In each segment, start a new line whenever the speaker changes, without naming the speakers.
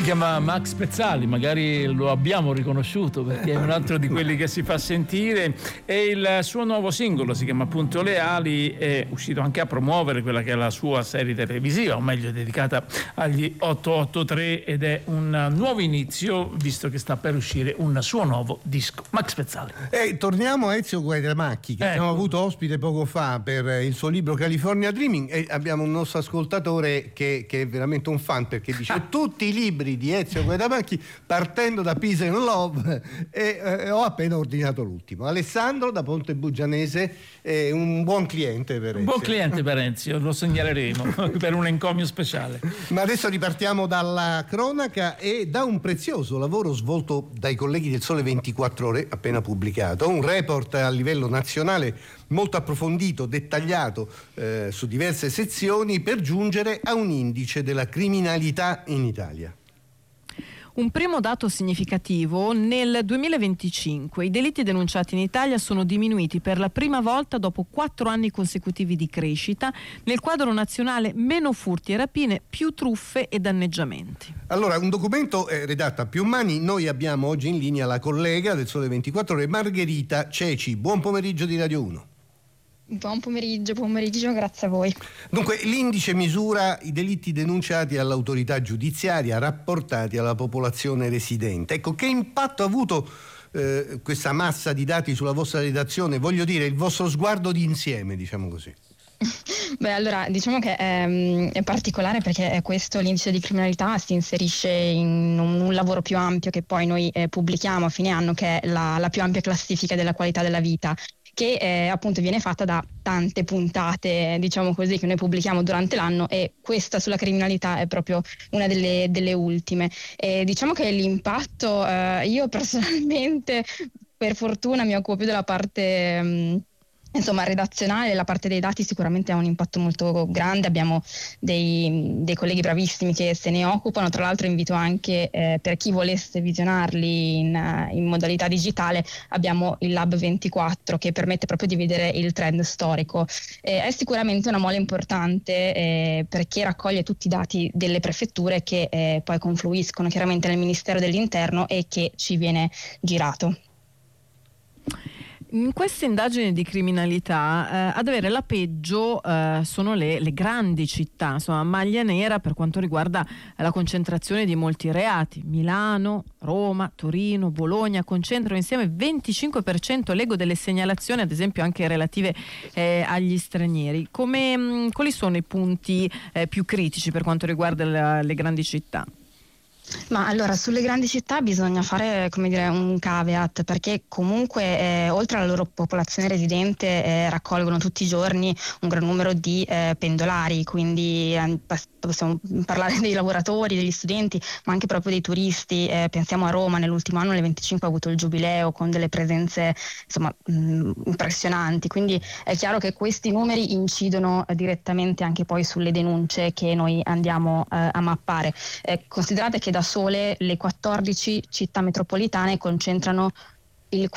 chiama Max Pezzali, magari lo abbiamo riconosciuto perché è un altro di quelli che si fa sentire, e il suo nuovo singolo si chiama appunto Le Ali, è uscito anche a promuovere quella che è la sua serie televisiva, o meglio dedicata agli 883, ed è un nuovo inizio visto che sta per uscire un suo nuovo disco. Max Pezzali.
Torniamo a Ezio Guairamacchi, che abbiamo avuto ospite poco fa per il suo libro California Dreaming, e abbiamo un nostro ascoltatore che è veramente un fan, perché dice tutti i libri di Ezio Guairamacchi partendo da Peace and Love, e ho appena ordinato l'ultimo. Alessandro da Ponte Bugianese è un buon cliente per Ezio.
Un buon cliente per Ezio, lo segnaleremo per un encomio speciale.
Ma adesso ripartiamo dalla cronaca e da un prezioso lavoro svolto dai colleghi del Sole 24 Ore, appena pubblicato, un report a livello nazionale molto approfondito, dettagliato su diverse sezioni, per giungere a un indice della criminalità in Italia.
Un primo dato significativo: nel 2025 i delitti denunciati in Italia sono diminuiti per la prima volta dopo 4 anni consecutivi di crescita. Nel quadro nazionale meno furti e rapine, più truffe e danneggiamenti. Allora,
un documento redatto a più mani. Noi abbiamo oggi in linea la collega del Sole 24 Ore, Margherita Ceci. Buon pomeriggio di Radio 1.
Buon pomeriggio, grazie a voi.
Dunque, l'indice misura i delitti denunciati all'autorità giudiziaria rapportati alla popolazione residente. Ecco, che impatto ha avuto questa massa di dati sulla vostra redazione? Voglio dire, il vostro sguardo d'insieme, diciamo così.
Beh, allora, diciamo che è particolare perché questo, l'indice di criminalità, si inserisce in un lavoro più ampio che poi noi pubblichiamo a fine anno, che è la più ampia classifica della qualità della vita, che appunto viene fatta da tante puntate, diciamo così, che noi pubblichiamo durante l'anno, e questa sulla criminalità è proprio una delle ultime. Diciamo che l'impatto, io personalmente, per fortuna, mi occupo più della parte redazionale. La parte dei dati sicuramente ha un impatto molto grande, abbiamo dei colleghi bravissimi che se ne occupano. Tra l'altro invito anche, per chi volesse visionarli in modalità digitale, abbiamo il Lab 24 che permette proprio di vedere il trend storico. È sicuramente una mole importante perché raccoglie tutti i dati delle prefetture che poi confluiscono chiaramente nel Ministero dell'Interno e che ci viene girato.
In queste indagini di criminalità ad avere la peggio sono le grandi città, insomma maglia nera per quanto riguarda la concentrazione di molti reati. Milano, Roma, Torino, Bologna concentrano insieme 25%, leggo delle segnalazioni ad esempio anche relative agli stranieri. Quali sono i punti più critici per quanto riguarda le grandi città?
Ma allora, sulle grandi città bisogna fare, un caveat, perché comunque oltre alla loro popolazione residente raccolgono tutti i giorni un gran numero di pendolari, quindi possiamo parlare dei lavoratori, degli studenti, ma anche proprio dei turisti. Pensiamo a Roma, nell'ultimo anno, l'25, ha avuto il giubileo con delle presenze impressionanti, quindi è chiaro che questi numeri incidono direttamente anche poi sulle denunce che noi andiamo a mappare. Considerate che da sole le 14 città metropolitane concentrano il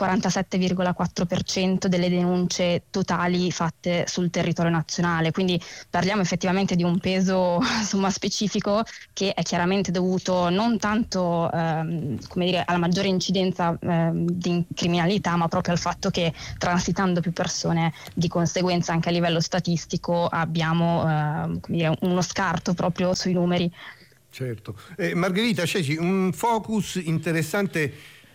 47,4% delle denunce totali fatte sul territorio nazionale, quindi parliamo effettivamente di un peso specifico, che è chiaramente dovuto non tanto alla maggiore incidenza di criminalità, ma proprio al fatto che transitando più persone, di conseguenza anche a livello statistico abbiamo uno scarto proprio sui numeri.
Certo. Margherita Ceci, un focus interessante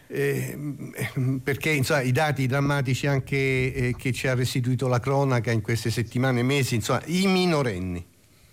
perché i dati drammatici anche che ci ha restituito la cronaca in queste settimane e mesi, i minorenni.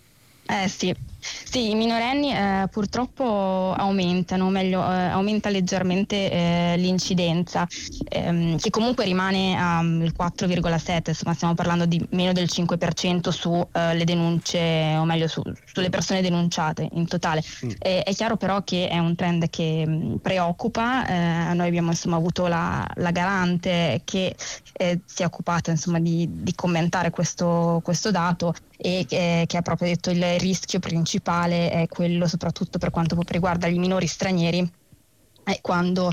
Sì, i minorenni purtroppo aumentano, aumenta leggermente l'incidenza, che comunque rimane al 4,7, insomma stiamo parlando di meno del 5% su le denunce, o meglio sulle persone denunciate in totale. È chiaro però che è un trend che preoccupa. Noi abbiamo avuto la garante che si è occupata di commentare questo dato, e che ha proprio detto il rischio principale è quello, soprattutto per quanto riguarda i minori stranieri, quando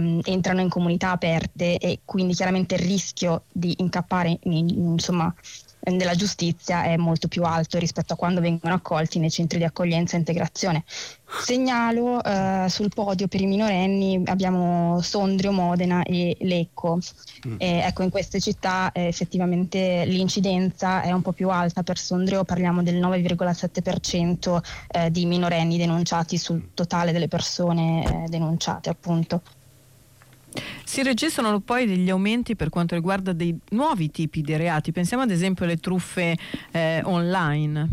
entrano in comunità aperte, e quindi chiaramente il rischio di incappare della giustizia è molto più alto rispetto a quando vengono accolti nei centri di accoglienza e integrazione. Segnalo sul podio per i minorenni abbiamo Sondrio, Modena e Lecco. Ecco, in queste città effettivamente l'incidenza è un po' più alta. Per Sondrio parliamo del 9,7% di minorenni denunciati sul totale delle persone denunciate, appunto.
Si registrano poi degli aumenti per quanto riguarda dei nuovi tipi di reati, pensiamo ad esempio alle truffe online.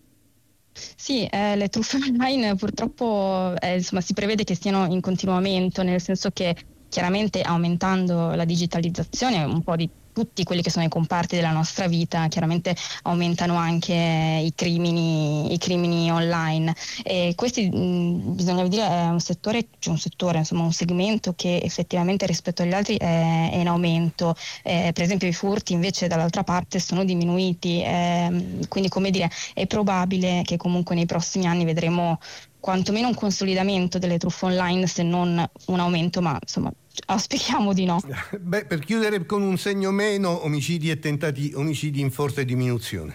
Sì, le truffe online purtroppo insomma, si prevede che stiano in continuo aumento, nel senso che chiaramente aumentando la digitalizzazione un po' di tutti quelli che sono i comparti della nostra vita, chiaramente aumentano anche i crimini online, e questi bisogna dire è un settore, insomma un segmento che effettivamente rispetto agli altri è in aumento. Per esempio i furti invece dall'altra parte sono diminuiti, quindi come dire è probabile che comunque nei prossimi anni vedremo quantomeno un consolidamento delle truffe online, se non un aumento, ma insomma auspichiamo di no.
Beh, per chiudere con un segno meno, omicidi e tentati omicidi in forte diminuzione.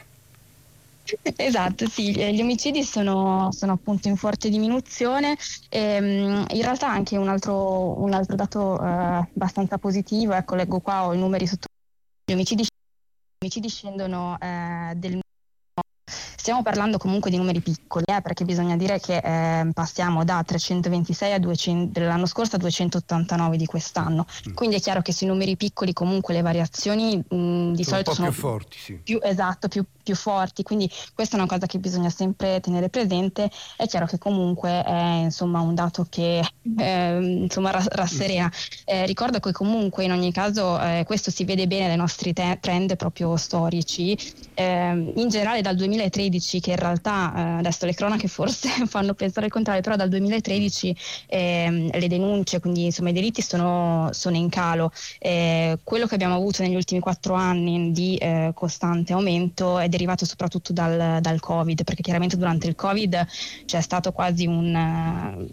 Esatto, sì, gli omicidi sono appunto in forte diminuzione. In realtà anche un altro dato abbastanza positivo, ecco, leggo qua, ho i numeri sotto. Gli omicidi scendono del. Stiamo parlando comunque di numeri piccoli, perché bisogna dire che passiamo da 326 a 200 dell'anno scorso a 289 di quest'anno. Quindi è chiaro che sui numeri piccoli comunque le variazioni di solito sono
più forti, sì.
più forti, quindi questa è una cosa che bisogna sempre tenere presente. È chiaro che comunque è insomma un dato che insomma rasserena. Ricordo che comunque in ogni caso questo si vede bene dai nostri trend proprio storici. In generale dal 2013, che in realtà adesso le cronache forse fanno pensare il contrario, però dal 2013 le denunce, quindi insomma i delitti sono in calo. Quello che abbiamo avuto negli ultimi 4 anni di costante aumento è derivato soprattutto dal Covid, perché chiaramente durante il Covid c'è stato quasi un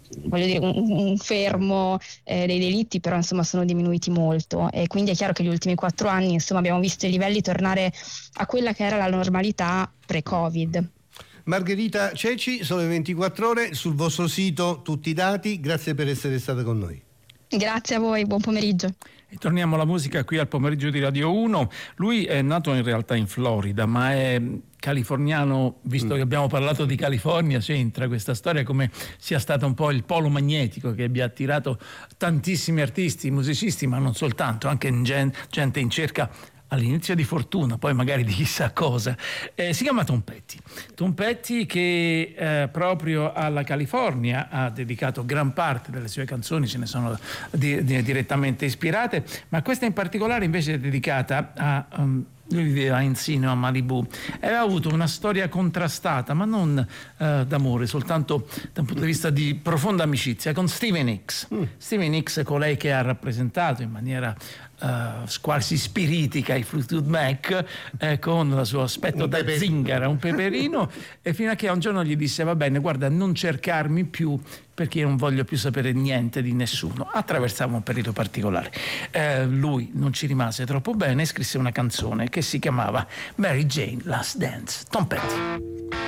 fermo dei delitti, però insomma sono diminuiti molto, e quindi è chiaro che gli ultimi 4 anni insomma abbiamo visto i livelli tornare a quella che era la normalità pre-Covid.
Margherita Ceci, Sole 24 Ore, sul vostro sito tutti i dati, grazie per essere stata con noi.
Grazie a voi, buon pomeriggio.
E torniamo alla musica qui al pomeriggio di Radio 1. Lui è nato in realtà in Florida, ma è californiano, visto che abbiamo parlato di California, c'entra questa storia come sia stato un po' il polo magnetico che abbia attirato tantissimi artisti, musicisti, ma non soltanto, anche gente in cerca all'inizio di fortuna, poi magari di chissà cosa. Si chiama Tom Petty che proprio alla California ha dedicato gran parte delle sue canzoni, ce ne sono direttamente ispirate, ma questa in particolare invece è dedicata a lui viveva in Sino a Malibu e aveva avuto una storia contrastata, ma non d'amore, soltanto da un punto di vista di profonda amicizia con Stevie Nicks. Stevie Nicks è colei che ha rappresentato in maniera quasi spiritica i Fleetwood Mac, con il suo aspetto da zingara, un peperino, e fino a che un giorno gli disse: va bene, guarda, non cercarmi più perché io non voglio più sapere niente di nessuno. Attraversava un periodo particolare. Lui non ci rimase troppo bene e scrisse una canzone che si chiamava Mary Jane Last Dance. Tom Petty.